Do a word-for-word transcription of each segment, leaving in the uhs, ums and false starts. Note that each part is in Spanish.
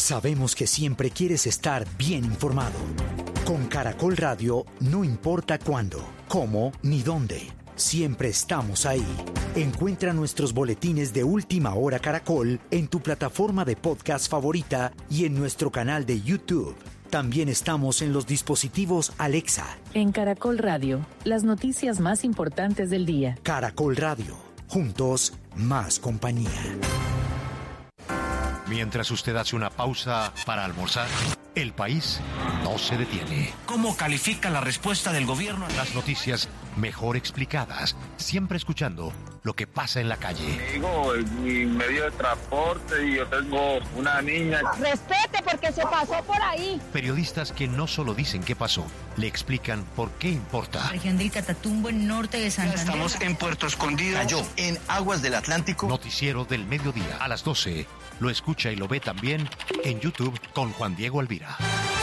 Sabemos que siempre quieres estar bien informado. Con Caracol Radio, no importa cuándo, cómo ni dónde, siempre estamos ahí. Encuentra nuestros boletines de Última Hora Caracol en tu plataforma de podcast favorita y en nuestro canal de YouTube. También estamos en los dispositivos Alexa. En Caracol Radio, las noticias más importantes del día. Caracol Radio, juntos, más compañía. Mientras usted hace una pausa para almorzar, el país no se detiene. ¿Cómo califica la respuesta del gobierno? Las noticias mejor explicadas, siempre escuchando lo que pasa en la calle. Digo, es mi medio de transporte y yo tengo una niña. Respete porque se pasó por ahí. Periodistas que no solo dicen qué pasó, le explican por qué importa. Región del Catatumbo, en norte de Santander. Estamos en Puerto Escondido. Cayó en aguas del Atlántico. Noticiero del mediodía a las doce. Lo escucha y lo ve también en YouTube con Juan Diego Alvira.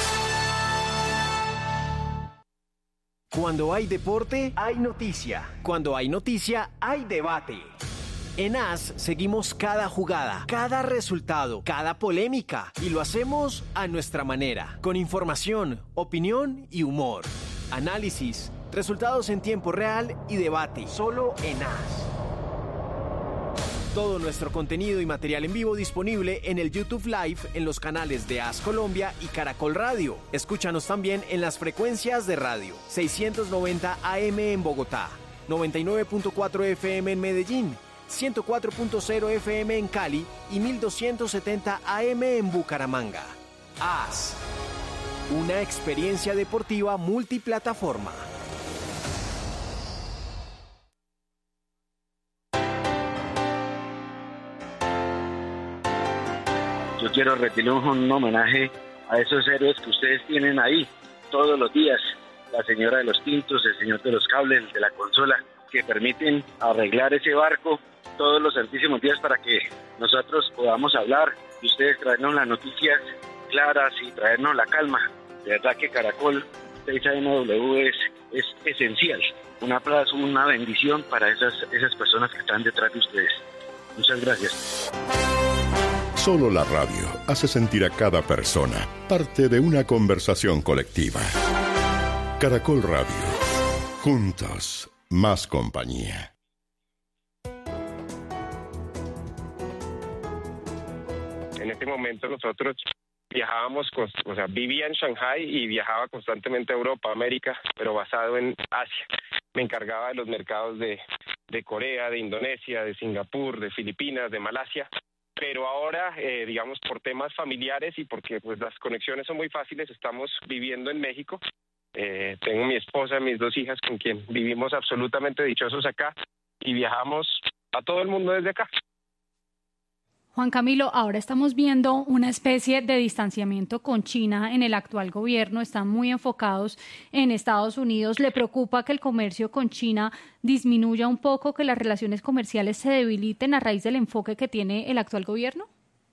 Cuando hay deporte, hay noticia. Cuando hay noticia, hay debate. En A S seguimos cada jugada, cada resultado, cada polémica y lo hacemos a nuestra manera, con información, opinión y humor. Análisis, resultados en tiempo real y debate, solo en A S. Todo nuestro contenido y material en vivo disponible en el YouTube Live en los canales de A S Colombia y Caracol Radio. Escúchanos también en las frecuencias de radio seiscientos noventa A M en Bogotá, noventa y nueve punto cuatro F M en Medellín, ciento cuatro punto cero F M en Cali y mil doscientos setenta A M en Bucaramanga. A S, una experiencia deportiva multiplataforma. Yo quiero rendirle un homenaje a esos héroes que ustedes tienen ahí todos los días. La señora de los tintos, el señor de los cables, el de la consola, que permiten arreglar ese barco todos los santísimos días para que nosotros podamos hablar y ustedes traernos las noticias claras y traernos la calma. De verdad que Caracol seis A M W es, es esencial. Un aplauso, una bendición para esas, esas personas que están detrás de ustedes. Muchas gracias. Solo la radio hace sentir a cada persona parte de una conversación colectiva. Caracol Radio. Juntos, más compañía. En este momento nosotros viajábamos, o sea, vivía en Shanghái y viajaba constantemente a Europa, América, pero basado en Asia. Me encargaba de los mercados de, de Corea, de Indonesia, de Singapur, de Filipinas, de Malasia. Pero ahora, eh, digamos, por temas familiares y porque pues las conexiones son muy fáciles, estamos viviendo en México. Eh, tengo mi esposa, mis dos hijas con quien vivimos absolutamente dichosos acá y viajamos a todo el mundo desde acá. Juan Camilo, ahora estamos viendo una especie de distanciamiento con China en el actual gobierno. Están muy enfocados en Estados Unidos. ¿Le preocupa que el comercio con China disminuya un poco, que las relaciones comerciales se debiliten a raíz del enfoque que tiene el actual gobierno?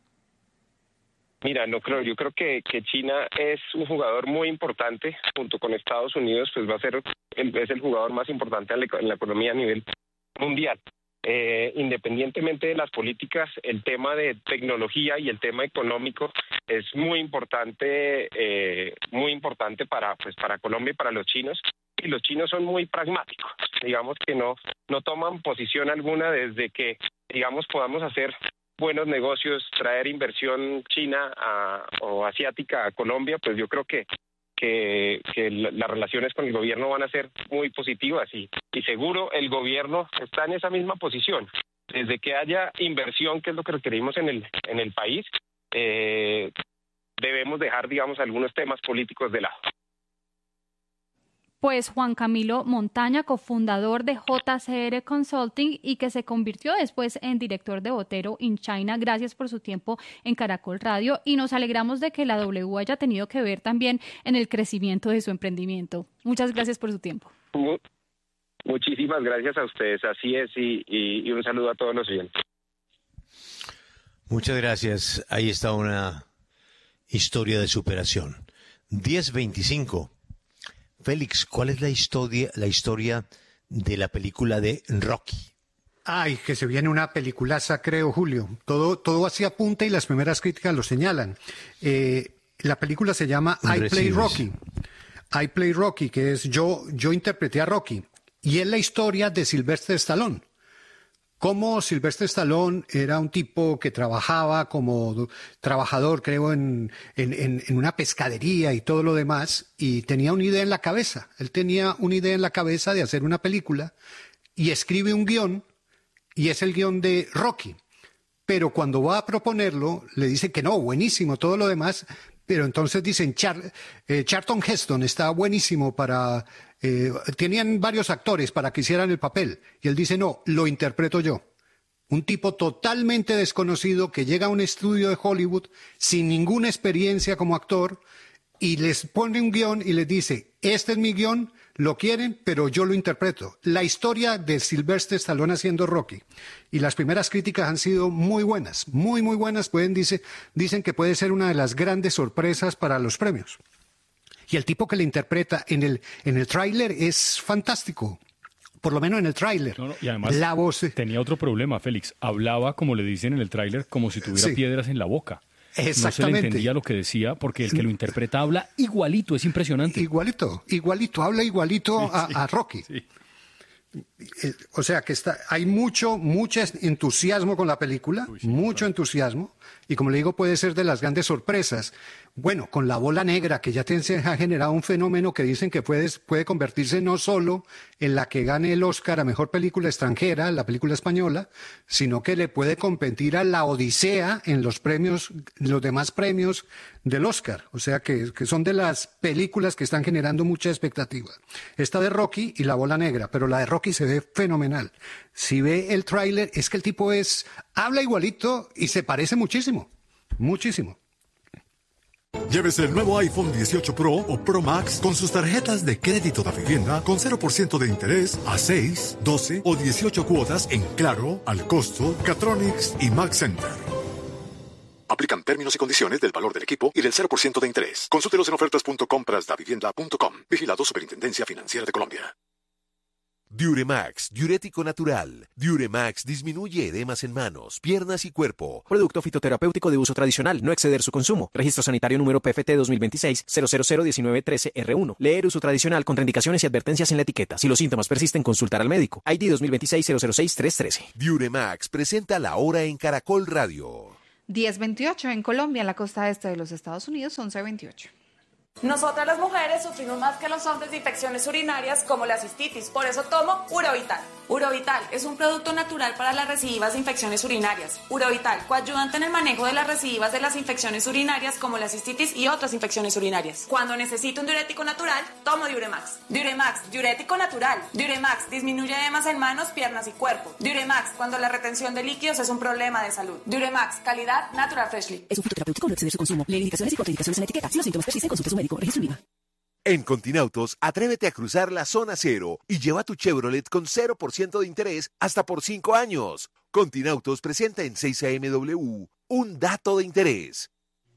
Mira, no creo. Yo creo que, que China es un jugador muy importante. Junto con Estados Unidos, pues va a ser el, es el jugador más importante en la, en la economía a nivel mundial. Eh, independientemente de las políticas, el tema de tecnología y el tema económico es muy importante, eh, muy importante para, pues, para Colombia y para los chinos. Y los chinos son muy pragmáticos, digamos que no, no toman posición alguna desde que, digamos, podamos hacer buenos negocios, traer inversión china a, o asiática a Colombia, pues yo creo que Que, que las relaciones con el gobierno van a ser muy positivas y, y seguro el gobierno está en esa misma posición. Desde que haya inversión, que es lo que requerimos en el, en el país, eh, debemos dejar, digamos, algunos temas políticos de lado. Pues Juan Camilo Montaña, cofundador de J C R Consulting y que se convirtió después en director de Botero in China. Gracias por su tiempo en Caracol Radio y nos alegramos de que la W haya tenido que ver también en el crecimiento de su emprendimiento. Muchas gracias por su tiempo. Muchísimas gracias a ustedes, así es, y, y, y un saludo a todos los oyentes. Muchas gracias. Ahí está una historia de superación. diez veinticinco. Félix, ¿cuál es la historia, la historia de la película de Rocky? Ay, que se viene una peliculaza, creo, Julio. Todo, todo así apunta y las primeras críticas lo señalan. Eh, la película se llama I Play Rocky. I Play Rocky, que es yo, yo interpreté a Rocky. Y es la historia de Sylvester Stallone. Cómo Sylvester Stallone era un tipo que trabajaba como trabajador, creo, en, en, en, en una pescadería y todo lo demás, y tenía una idea en la cabeza. Él tenía una idea en la cabeza de hacer una película y escribe un guión, y es el guión de Rocky. Pero cuando va a proponerlo, le dice que no, buenísimo, todo lo demás, pero entonces dicen, Char, eh, Charlton Heston está buenísimo para... Eh, tenían varios actores para que hicieran el papel, y él dice, no, lo interpreto yo. Un tipo totalmente desconocido que llega a un estudio de Hollywood sin ninguna experiencia como actor, y les pone un guión y les dice, este es mi guión, lo quieren, pero yo lo interpreto. La historia de Sylvester Stallone haciendo Rocky. Y las primeras críticas han sido muy buenas, muy, muy buenas. Pueden, dice, dicen que puede ser una de las grandes sorpresas para los premios. Y el tipo que le interpreta en el, en el tráiler es fantástico. Por lo menos en el tráiler. No, no, y además la voz... tenía otro problema, Félix. Hablaba, como le dicen en el tráiler, como si tuviera Sí. piedras en la boca. Exactamente. No se le entendía lo que decía, porque el que lo interpreta habla igualito, es impresionante. Igualito, igualito, habla igualito Sí, a, sí, a Rocky. sí. Eh, O sea que está, hay mucho, mucho entusiasmo con la película, Uy, sí, mucho claro. entusiasmo, y como le digo, puede ser de las grandes sorpresas. Bueno, con La Bola Negra, que ya te ha generado un fenómeno que dicen que puede, puede convertirse no solo en la que gane el Oscar a Mejor Película Extranjera, la película española, sino que le puede competir a La Odisea en los premios, los demás premios del Oscar. O sea que, que son de las películas que están generando mucha expectativa. Esta de Rocky y La Bola Negra, pero la de Rocky se ve fenomenal. Si ve el tráiler, es que el tipo es, habla igualito y se parece muchísimo, muchísimo. Llévese el nuevo iPhone dieciocho Pro o Pro Max con sus tarjetas de crédito de vivienda con cero por ciento de interés a seis, doce o dieciocho cuotas en Claro, Al Costo, Catronics y Max Center. Aplican términos y condiciones del valor del equipo y del cero por ciento de interés. Consúltelos en ofertas punto compras da vivienda punto com. Vigilado Superintendencia Financiera de Colombia. Diuremax, diurético natural. Diuremax disminuye edemas en manos, piernas y cuerpo. Producto fitoterapéutico de uso tradicional, no exceder su consumo. Registro sanitario número P F T dos mil veintiséis cero cero cero diecinueve trece R uno. Leer uso tradicional, contraindicaciones y advertencias en la etiqueta. Si los síntomas persisten, consultar al médico. I D dos mil veintiséis cero cero seis tres trece. Diuremax presenta la hora en Caracol Radio. diez veintiocho en Colombia, en la costa este de los Estados Unidos, once veintiocho. Nosotras las mujeres sufrimos más que los hombres de infecciones urinarias como la cistitis, por eso tomo Urovital. Urovital es un producto natural para las recidivas de infecciones urinarias. Urovital, coayudante en el manejo de las recidivas de las infecciones urinarias como la cistitis y otras infecciones urinarias. Cuando necesito un diurético natural, tomo Diuremax. Diuremax, diurético natural. Diuremax disminuye edemas en manos, piernas y cuerpo. Diuremax, cuando la retención de líquidos es un problema de salud. Diuremax, calidad Natural Freshly. Es un fitoterapéutico, no exceder su consumo. Lee indicaciones y contraindicaciones en la etiqueta. Si los síntomas persisten, consulte a su médico. Registro IVA. En Continautos, atrévete a cruzar la zona cero y lleva tu Chevrolet con cero por ciento de interés hasta por cinco años. Continautos presenta en seis A M W un dato de interés.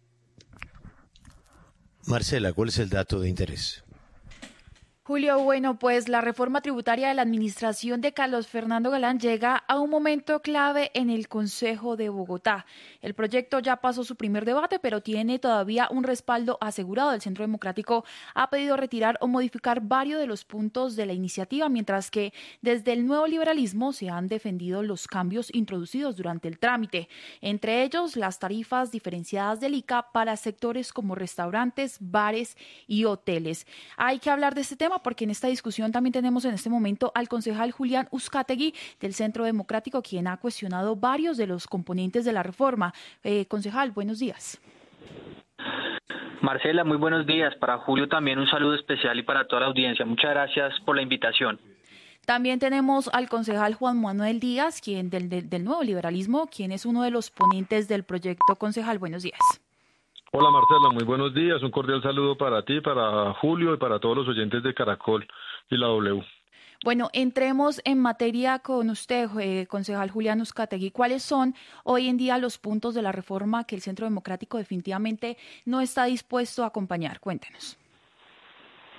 Marcela, ¿cuál es el dato de interés? Julio, bueno, pues la reforma tributaria de la administración de Carlos Fernando Galán llega a un momento clave en el Consejo de Bogotá. El proyecto ya pasó su primer debate, pero tiene todavía un respaldo asegurado. El Centro Democrático ha pedido retirar o modificar varios de los puntos de la iniciativa, mientras que desde el nuevo liberalismo se han defendido los cambios introducidos durante el trámite, entre ellos las tarifas diferenciadas del I C A para sectores como restaurantes, bares y hoteles. Hay que hablar de este tema porque en esta discusión también tenemos en este momento al concejal Julián Uzcategui del Centro Democrático, quien ha cuestionado varios de los componentes de la reforma. Eh, concejal, buenos días. Marcela, muy buenos días. Para Julio también un saludo especial y para toda la audiencia. Muchas gracias por la invitación. También tenemos al concejal Juan Manuel Díaz, quien del, del, del Nuevo Liberalismo, quien es uno de los ponentes del proyecto. Concejal, buenos días. Hola Marcela, muy buenos días. Un cordial saludo para ti, para Julio y para todos los oyentes de Caracol y la W. Bueno, entremos en materia con usted, eh, concejal Julián Uzcategui. ¿Cuáles son hoy en día los puntos de la reforma que el Centro Democrático definitivamente no está dispuesto a acompañar? Cuéntenos.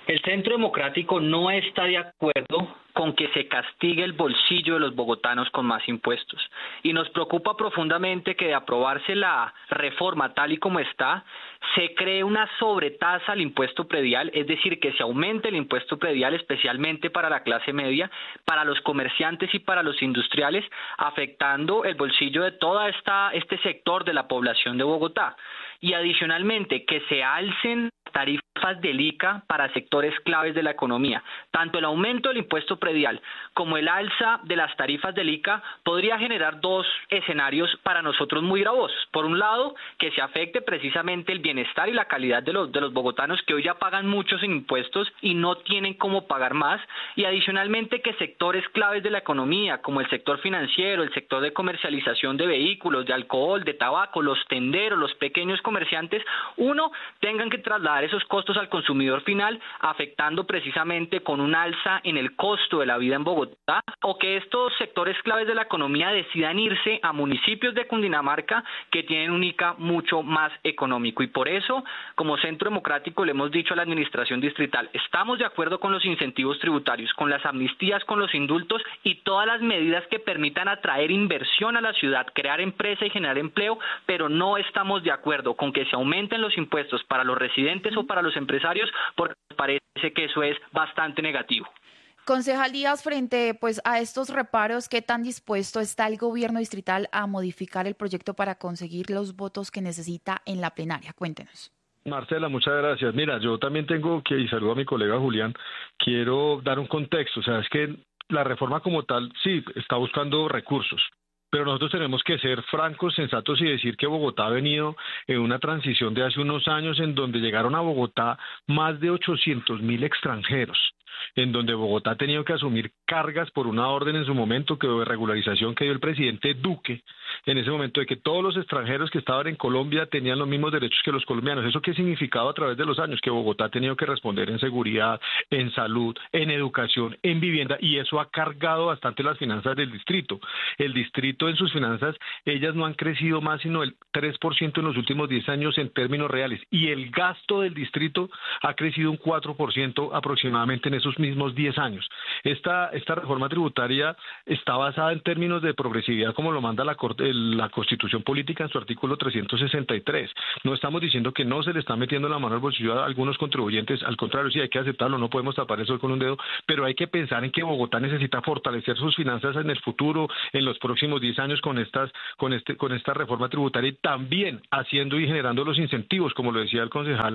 El Centro Democrático no está de acuerdo con que se castigue el bolsillo de los bogotanos con más impuestos. Y nos preocupa profundamente que de aprobarse la reforma tal y como está, se cree una sobretasa al impuesto predial, es decir, que se aumente el impuesto predial especialmente para la clase media, para los comerciantes y para los industriales, afectando el bolsillo de todo esta, este sector de la población de Bogotá. Y adicionalmente, que se alcen tarifas del I C A para sectores claves de la economía. Tanto el aumento del impuesto predial como el alza de las tarifas del I C A podría generar dos escenarios para nosotros muy gravosos. Por un lado, que se afecte precisamente el bienestar y la calidad de los, de los bogotanos que hoy ya pagan muchos en impuestos y no tienen cómo pagar más. Y adicionalmente que sectores claves de la economía, como el sector financiero, el sector de comercialización de vehículos, de alcohol, de tabaco, los tenderos, los pequeños comerciantes, uno, tengan que trasladar esos costos al consumidor final, afectando precisamente con un alza en el costo de la vida en Bogotá, o que estos sectores claves de la economía decidan irse a municipios de Cundinamarca que tienen un I C A mucho más económico. Y por eso, como Centro Democrático, le hemos dicho a la administración distrital, estamos de acuerdo con los incentivos tributarios, con las amnistías, con los indultos y todas las medidas que permitan atraer inversión a la ciudad, crear empresa y generar empleo, pero no estamos de acuerdo con que se aumenten los impuestos para los residentes o para los empresarios, porque parece que eso es bastante negativo. Concejal Díaz, frente pues a estos reparos, ¿qué tan dispuesto está el gobierno distrital a modificar el proyecto para conseguir los votos que necesita en la plenaria? Cuéntenos. Marcela, muchas gracias. Mira, yo también tengo que, y saludo a mi colega Julián, quiero dar un contexto. O sea, es que la reforma como tal, sí, está buscando recursos. Pero nosotros tenemos que ser francos, sensatos y decir que Bogotá ha venido en una transición de hace unos años en donde llegaron a Bogotá más de ochocientos mil extranjeros, en donde Bogotá ha tenido que asumir cargas por una orden en su momento que de regularización que dio el presidente Duque, en ese momento de que todos los extranjeros que estaban en Colombia tenían los mismos derechos que los colombianos. ¿Eso qué ha significado a través de los años? Que Bogotá ha tenido que responder en seguridad, en salud, en educación, en vivienda, y eso ha cargado bastante las finanzas del distrito. El distrito en sus finanzas, ellas no han crecido más sino el tres por ciento en los últimos diez años en términos reales, y el gasto del distrito ha crecido un cuatro por ciento aproximadamente en esos mismos diez años. Esta, esta reforma tributaria está basada en términos de progresividad como lo manda la, la Constitución Política en su artículo trescientos sesenta y tres. No estamos diciendo que no se le está metiendo la mano al bolsillo a algunos contribuyentes, al contrario, sí hay que aceptarlo, no podemos tapar eso con un dedo, pero hay que pensar en que Bogotá necesita fortalecer sus finanzas en el futuro, en los próximos diez años con estas, con este, con esta reforma tributaria, y también haciendo y generando los incentivos, como lo decía el concejal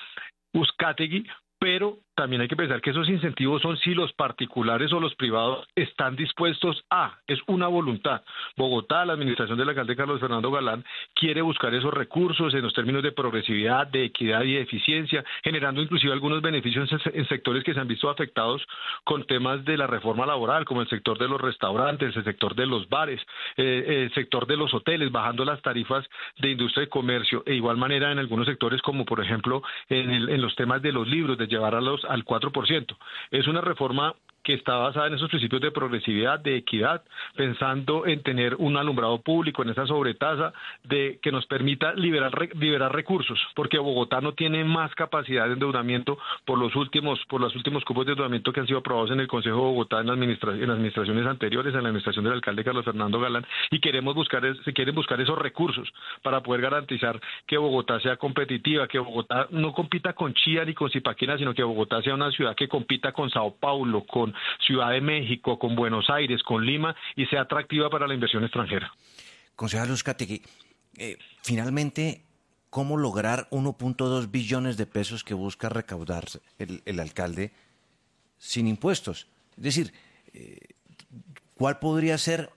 Uzcategui, pero también hay que pensar que esos incentivos son si los particulares o los privados están dispuestos a, es una voluntad. Bogotá, la administración del alcalde Carlos Fernando Galán, quiere buscar esos recursos en los términos de progresividad, de equidad y de eficiencia, generando inclusive algunos beneficios en sectores que se han visto afectados con temas de la reforma laboral, como el sector de los restaurantes, el sector de los bares, eh, el sector de los hoteles, bajando las tarifas de industria y comercio, e igual manera en algunos sectores como por ejemplo en, el, en los temas de los libros, de llevar a los al cuatro por ciento. Es una reforma que está basada en esos principios de progresividad, de equidad, pensando en tener un alumbrado público, en esa sobretasa, de que nos permita liberar, liberar recursos, porque Bogotá no tiene más capacidad de endeudamiento por los últimos, por los últimos cupos de endeudamiento que han sido aprobados en el Consejo de Bogotá en, la administra en las administraciones anteriores, en la administración del alcalde Carlos Fernando Galán, y queremos buscar, se quieren buscar esos recursos para poder garantizar que Bogotá sea competitiva, que Bogotá no compita con Chía ni con Zipaquirá, sino que Bogotá sea una ciudad que compita con Sao Paulo, con Ciudad de México, con Buenos Aires, con Lima, y sea atractiva para la inversión extranjera. Concejal Uzcategui, eh, finalmente, ¿cómo lograr uno punto dos billones de pesos que busca recaudar el, el alcalde sin impuestos? Es decir, eh, ¿cuál podría ser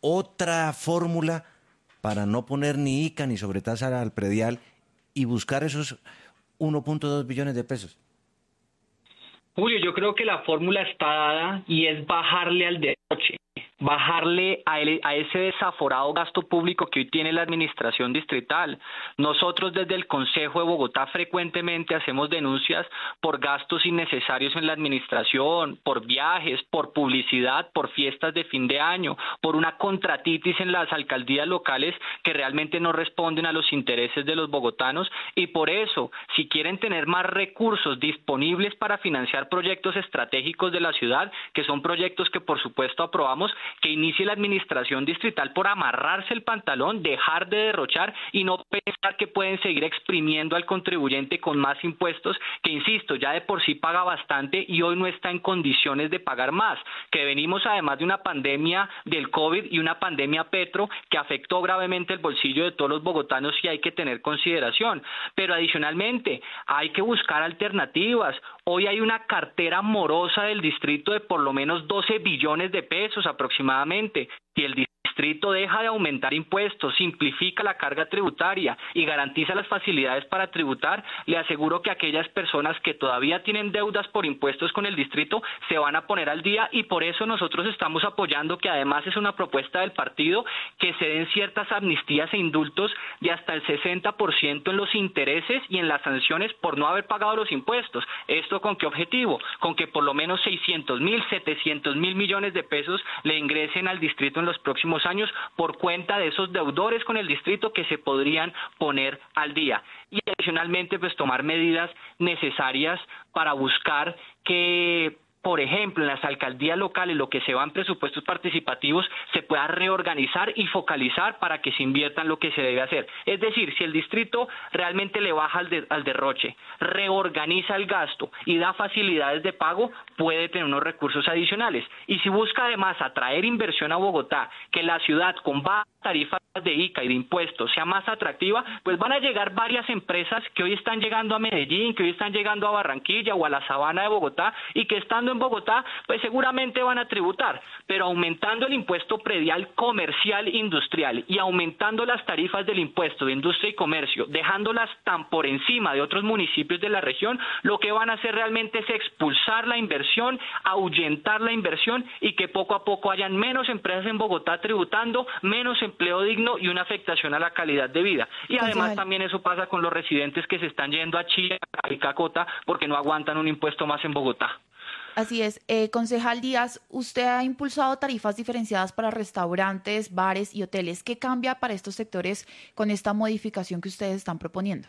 otra fórmula para no poner ni I C A ni sobretasa al predial y buscar esos uno punto dos billones de pesos? Julio, yo creo que la fórmula está dada y es bajarle al derroche. bajarle a, el, a ese desaforado gasto público que hoy tiene la administración distrital. Nosotros desde el Consejo de Bogotá frecuentemente hacemos denuncias por gastos innecesarios en la administración, por viajes, por publicidad, por fiestas de fin de año, por una contratitis en las alcaldías locales que realmente no responden a los intereses de los bogotanos, y por eso, si quieren tener más recursos disponibles para financiar proyectos estratégicos de la ciudad, que son proyectos que por supuesto aprobamos, que inicie la administración distrital por amarrarse el pantalón, dejar de derrochar y no pensar que pueden seguir exprimiendo al contribuyente con más impuestos, que insisto, ya de por sí paga bastante y hoy no está en condiciones de pagar más, que venimos además de una pandemia del COVID y una pandemia Petro que afectó gravemente el bolsillo de todos los bogotanos y hay que tener consideración. Pero adicionalmente hay que buscar alternativas. Hoy hay una cartera morosa del distrito de por lo menos doce billones de pesos aproximadamente. Si el distrito deja de aumentar impuestos, simplifica la carga tributaria y garantiza las facilidades para tributar, le aseguro que aquellas personas que todavía tienen deudas por impuestos con el distrito se van a poner al día, y por eso nosotros estamos apoyando, que además es una propuesta del partido, que se den ciertas amnistías e indultos de hasta el sesenta por ciento en los intereses y en las sanciones por no haber pagado los impuestos. ¿Esto con qué objetivo? Con que por lo menos seiscientos mil, setecientos mil millones de pesos le ingresen al distrito en los próximos años por cuenta de esos deudores con el distrito que se podrían poner al día. Y adicionalmente, pues tomar medidas necesarias para buscar que, por ejemplo, en las alcaldías locales, lo que se va en presupuestos participativos se pueda reorganizar y focalizar para que se invierta en lo que se debe hacer. Es decir, si el distrito realmente le baja al, de, al derroche, reorganiza el gasto y da facilidades de pago, puede tener unos recursos adicionales. Y si busca además atraer inversión a Bogotá, que la ciudad con bajas tarifas de I C A y de impuestos sea más atractiva, pues van a llegar varias empresas que hoy están llegando a Medellín, que hoy están llegando a Barranquilla o a la Sabana de Bogotá, y que estando en Bogotá, pues seguramente van a tributar, pero aumentando el impuesto predial comercial industrial y aumentando las tarifas del impuesto de industria y comercio, dejándolas tan por encima de otros municipios de la región, lo que van a hacer realmente es expulsar la inversión, ahuyentar la inversión, y que poco a poco hayan menos empresas en Bogotá tributando, menos empleo digno y una afectación a la calidad de vida. Y además también eso pasa con los residentes que se están yendo a Chía y Cacota porque no aguantan un impuesto más en Bogotá. Así es. Eh, concejal Díaz, usted ha impulsado tarifas diferenciadas para restaurantes, bares y hoteles. ¿Qué cambia para estos sectores con esta modificación que ustedes están proponiendo?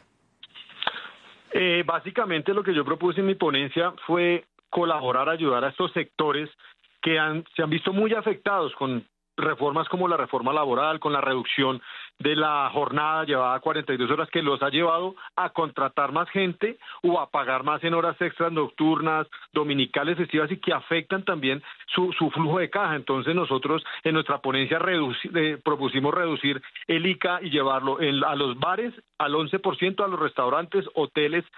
Eh, básicamente lo que yo propuse en mi ponencia fue colaborar, ayudar a estos sectores que han, se han visto muy afectados con reformas como la reforma laboral, con la reducción de la jornada llevada a cuarenta y dos horas, que los ha llevado a contratar más gente o a pagar más en horas extras nocturnas, dominicales, festivas, y que afectan también su, su flujo de caja. Entonces nosotros en nuestra ponencia reduci- eh, propusimos reducir el I C A y llevarlo en, a los bares al once por ciento, a los restaurantes, hoteles